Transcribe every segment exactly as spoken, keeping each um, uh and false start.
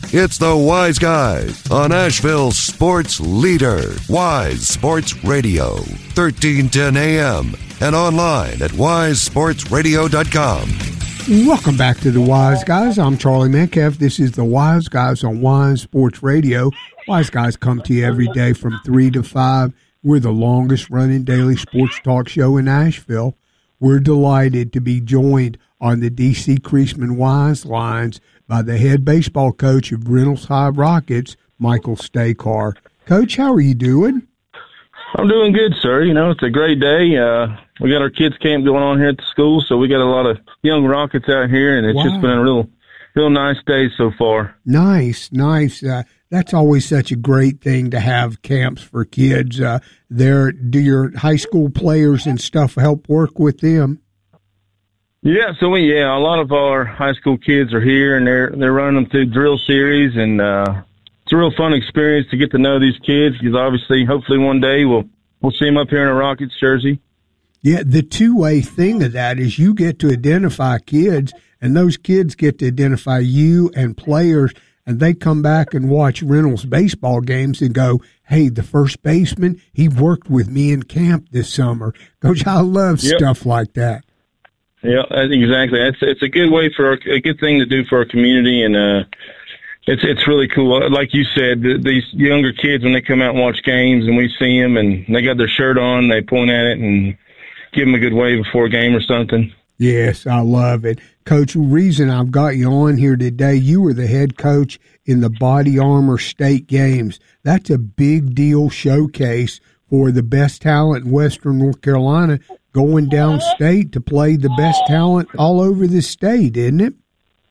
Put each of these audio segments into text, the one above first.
It's the Wise Guys on Asheville's sports leader, Wise Sports Radio, thirteen ten A M, and online at wise sports radio dot com. Welcome back to the Wise Guys. I'm Charlie Metcalf. This is the Wise Guys on Wise Sports Radio. Wise Guys come to you every day from three to five. We're the longest-running daily sports talk show in Asheville. We're delighted to be joined on the D C Creasman Wise Lines by the head baseball coach of Reynolds High Rockets, Michael Stakar. Coach, how are you doing? I'm doing good, sir. You know, it's a great day. Uh, we got our kids' camp going on here at the school, so we got a lot of young Rockets out here, and it's wow. just been a real, real nice day so far. Nice, nice. Uh, that's always such a great thing to have camps for kids. Uh, there, do your high school players and stuff help work with them? Yeah, so we yeah, a lot of our high school kids are here, and they're they're running them through drill series, and uh, it's a real fun experience to get to know these kids because obviously, hopefully, one day we'll we'll see them up here in a Rockets jersey. Yeah, the two-way thing of that is you get to identify kids, and those kids get to identify you and players, and they come back and watch Reynolds baseball games and go, hey, the first baseman, he worked with me in camp this summer. Coach, I love yep. stuff like that. Yeah, I think exactly. It's it's a good way for our, a good thing to do for our community, and uh, it's it's really cool. Like you said, th- these younger kids when they come out and watch games, and we see them, and they got their shirt on, they point at it and give them a good wave before a game or something. Yes, I love it, Coach. The reason I've got you on here today, you were the head coach in the Body Armor State Games. That's a big deal showcase for the best talent in Western North Carolina, going downstate to play the best talent all over the state, isn't it?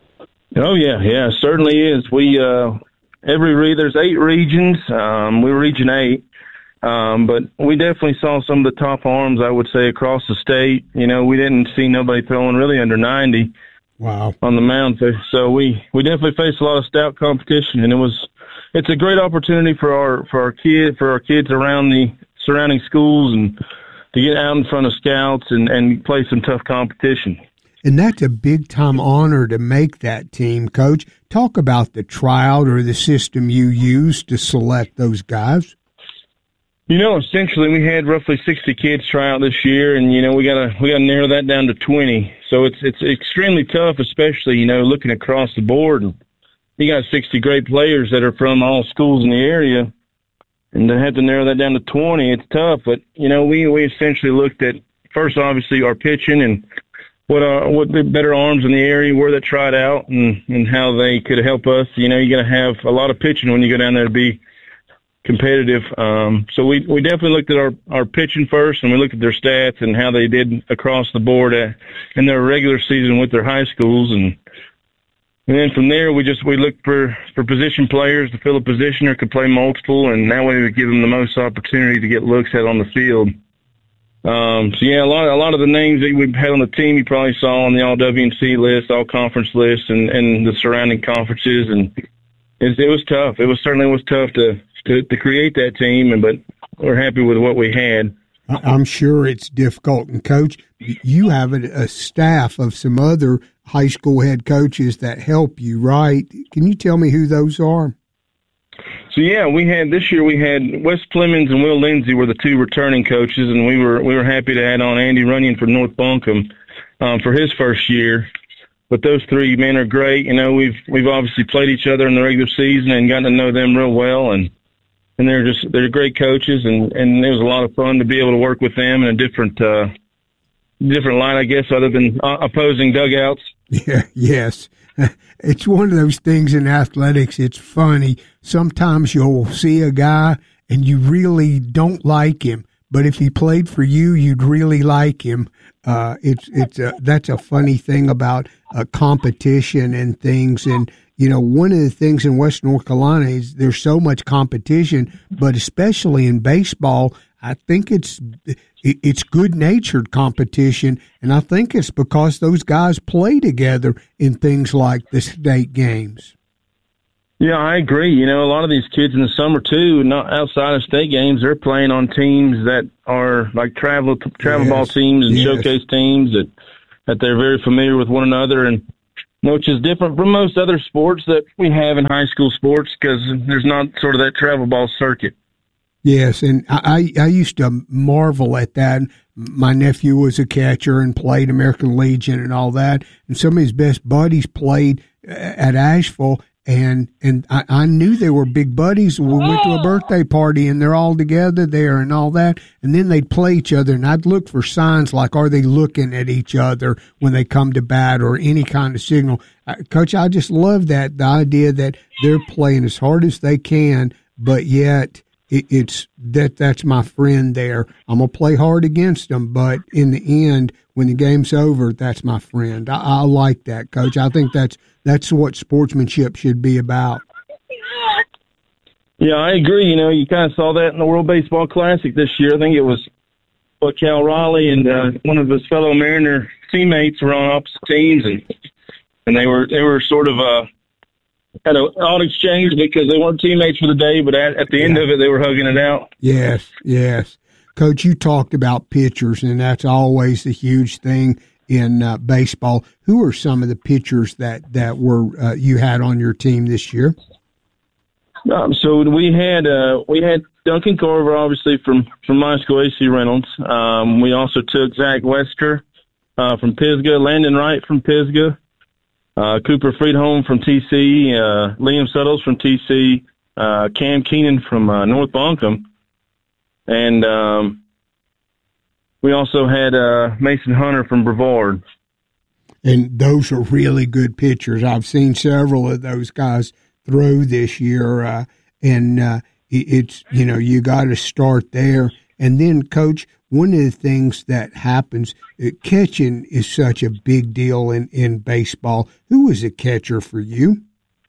Oh yeah, yeah, it certainly is. We uh, every re- there's eight regions. Um, we're Region Eight, um, but we definitely saw some of the top arms. I would say across the state. You know, we didn't see nobody throwing really under ninety. Wow. On the mound, so we we definitely faced a lot of stout competition, and it was it's a great opportunity for our for our kid for our kids around the surrounding schools and to get out in front of scouts and, and play some tough competition. And that's a big-time honor to make that team, Coach. Talk about the tryout or the system you used to select those guys. You know, essentially we had roughly sixty kids try out this year, and, you know, we got to we got to narrow that down to twenty. So it's it's extremely tough, especially, you know, looking across the board. You got sixty great players that are from all schools in the area. And to have to narrow that down to twenty, it's tough. But, you know, we, we essentially looked at, first, obviously, our pitching and what are, what the better arms in the area were that tried out and, and how they could help us. You know, you got to have a lot of pitching when you go down there to be competitive. Um, so we, we definitely looked at our, our pitching first, and we looked at their stats and how they did across the board at, in their regular season with their high schools. And And then from there, we just we looked for, for position players to fill a position or could play multiple, and that way we would give them the most opportunity to get looks at on the field. Um, so yeah, a lot a lot of the names that we've had on the team you probably saw on the All W N C list, All Conference list, and, and the surrounding conferences, and it, it was tough. It was certainly was tough to, to to create that team, and but we're happy with what we had. I'm sure it's difficult. And, Coach, you have a, a staff of some other high school head coaches that help you, right? Can you tell me who those are? So, yeah, we had this year we had Wes Plemons and Will Lindsay were the two returning coaches, and we were we were happy to add on Andy Runyon from North Buncombe um, for his first year. But those three men are great. You know, we've we've obviously played each other in the regular season and gotten to know them real well, and And they're just, they're great coaches, and, and it was a lot of fun to be able to work with them in a different, uh, different light, I guess, other than uh, opposing dugouts. Yeah, yes. It's one of those things in athletics. It's funny. Sometimes you'll see a guy and you really don't like him, but if he played for you, you'd really like him. Uh, it's, it's, a, that's a funny thing about uh, competition and things. And, you know, one of the things in West North Carolina is there's so much competition, but especially in baseball, I think it's it's good-natured competition, and I think it's because those guys play together in things like the state games. Yeah, I agree. You know, a lot of these kids in the summer, too, not outside of state games, they're playing on teams that are like travel travel yes. ball teams and yes. showcase teams that, that they're very familiar with one another. And which is different from most other sports that we have in high school sports because there's not sort of that travel ball circuit. Yes, and I, I used to marvel at that. My nephew was a catcher and played American Legion and all that, and some of his best buddies played at Asheville, and and I, I knew they were big buddies. We went to a birthday party, and they're all together there and all that, and then they'd play each other, and I'd look for signs like, are they looking at each other when they come to bat or any kind of signal. Uh, Coach, I just love that, the idea that they're playing as hard as they can, but yet – It, it's that that's my friend there. I'm going to play hard against them, but in the end, when the game's over, that's my friend. I, I like that, Coach. I think that's that's what sportsmanship should be about. Yeah, I agree. You know, you kind of saw that in the World Baseball Classic this year. I think it was what Cal Raleigh and uh, one of his fellow Mariner teammates were on opposite teams, and and they were they were sort of uh, had an odd exchange because they weren't teammates for the day, but at, at the end Yeah. of it, they were hugging it out. Yes, yes. Coach, you talked about pitchers, and that's always a huge thing in uh, baseball. Who are some of the pitchers that, that were uh, you had on your team this year? Um, so we had uh, we had Duncan Carver, obviously, from, from my school, A C Reynolds. Um, we also took Zach Wester uh, from Pisgah, Landon Wright from Pisgah, Uh, Cooper Friedholm from T C, uh, Liam Suttles from T C, uh, Cam Keenan from uh, North Buncombe, and um, we also had uh, Mason Hunter from Brevard. And those are really good pitchers. I've seen several of those guys throw this year, uh, and uh, it's, you know, you got to start there. And then, Coach, one of the things that happens, uh, catching is such a big deal in, in baseball. Who was a catcher for you?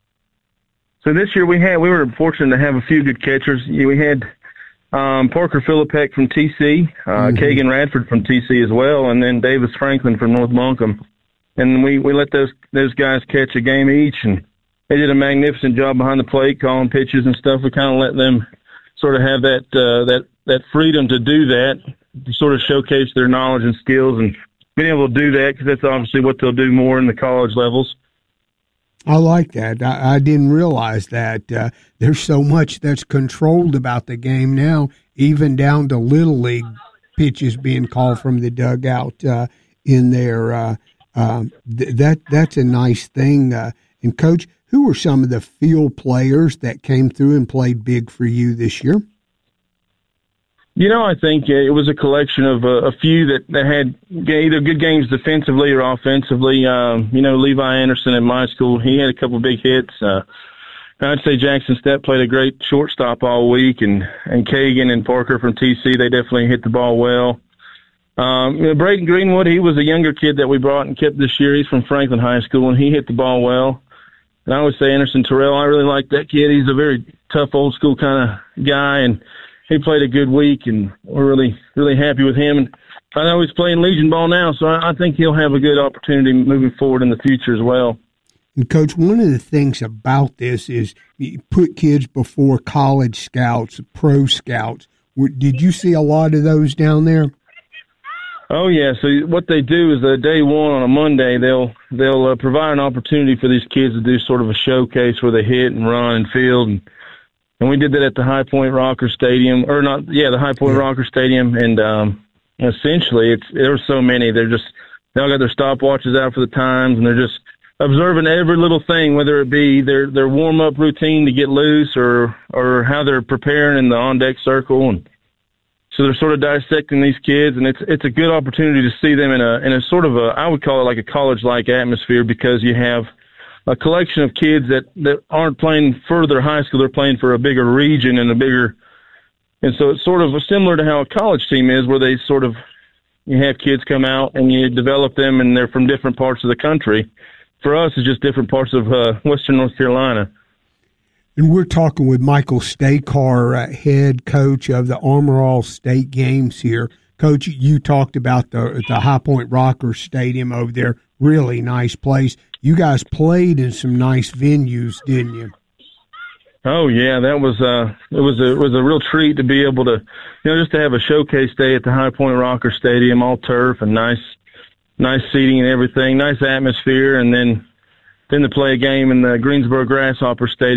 So this year we had we were fortunate to have a few good catchers. We had um, Parker Philippek from T C, uh, mm-hmm. Kagan Radford from T C as well, and then Davis Franklin from North Buncombe. And we, we let those those guys catch a game each, and they did a magnificent job behind the plate, calling pitches and stuff. We kind of let them sort of have that uh, that that freedom to do that, to sort of showcase their knowledge and skills, and being able to do that because that's obviously what they'll do more in the college levels. I like that. I, I didn't realize that. Uh, there's so much that's controlled about the game now, even down to Little League pitches being called from the dugout uh, in there. Uh, uh, th- that That's a nice thing. Uh, and, Coach, who were some of the field players that came through and played big for you this year? You know, I think uh, it was a collection of uh, a few that, that had either good games defensively or offensively. Um, you know, Levi Anderson at my school, he had a couple of big hits. Uh, I'd say Jackson Stepp played a great shortstop all week, and, and Kagan and Parker from T C, they definitely hit the ball well. Um, you know, Braden Greenwood, he was a younger kid that we brought and kept this year. He's from Franklin High School, and he hit the ball well. And I would say Anderson Terrell, I really like that kid. He's a very tough, old-school kind of guy, and he played a good week, and we're really, really happy with him. And I know he's playing Legion ball now, so I think he'll have a good opportunity moving forward in the future as well. And, Coach, one of the things about this is you put kids before college scouts, pro scouts. Did you see a lot of those down there? Oh, yeah. So what they do is uh, day one on a Monday, they'll they'll uh, provide an opportunity for these kids to do sort of a showcase where they hit and run and field, and And we did that at the High Point Rocker Stadium, or not, yeah, the High Point yeah. Rocker Stadium. And um, essentially, it's there were so many. They're just, they all got their stopwatches out for the times, and they're just observing every little thing, whether it be their, their warm-up routine to get loose or or how they're preparing in the on-deck circle. And so they're sort of dissecting these kids, and it's it's a good opportunity to see them in a in a sort of a, I would call it like a college-like atmosphere, because you have a collection of kids that, that aren't playing for their high school. They're playing for a bigger region and a bigger, and so it's sort of similar to how a college team is, where they sort of, you have kids come out and you develop them, and they're from different parts of the country. For us, it's just different parts of uh, Western North Carolina. And we're talking with Michael Stakar, uh, head coach of the Armor All State Games here. Coach, you talked about the the High Point Rocker Stadium over there. Really nice place. You guys played in some nice venues, didn't you? Oh yeah, that was uh, it was a it was a real treat to be able to, you know, just to have a showcase day at the High Point Rocker Stadium, all turf and nice, nice seating and everything, nice atmosphere, and then then to play a game in the Greensboro Grasshopper Stadium.